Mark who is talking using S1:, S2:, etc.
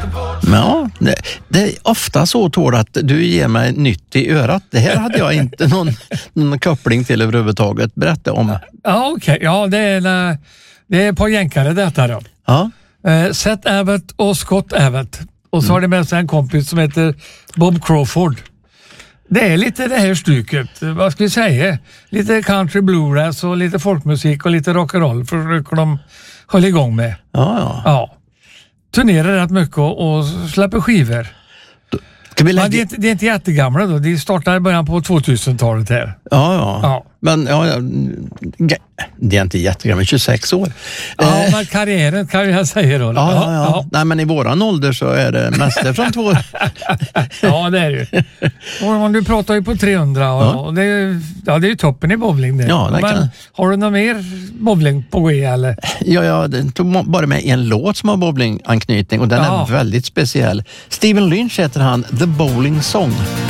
S1: Ja, det är ofta så, Tord, att du ger mig nytt i örat. Det här hade jag inte någon koppling till överhuvudtaget. Berätta om.
S2: Ja, okej. Ja, det är på jänkare detta då.
S1: Ja.
S2: Seth Abbott och Scott Abbott. Och så har det med sig en kompis som heter Bob Crawford. Det är lite det här stycket, vad ska vi säga? Lite country bluegrass och lite folkmusik och lite rock'n'roll försöker de hålla igång med. Ja. Turnerar rätt mycket och släpper skivor. Men det är inte jättegamla då. De startade i början på 2000-talet här.
S1: Ja. Men det är inte jättegamla, 26 år.
S2: Ja, men karriären kan jag säga då.
S1: Ja. Nej, men i våran ålder så är det mest från 2.
S2: Ja, det är det ju. Och du pratar ju på 300 och det är ju toppen i bowling det.
S1: Ja,
S2: men har du någon mer bowling på G eller?
S1: Ja, det tog bara med en låt som har bowlinganknytning och den är väldigt speciell. Stephen Lynch heter han, The Bowling Song.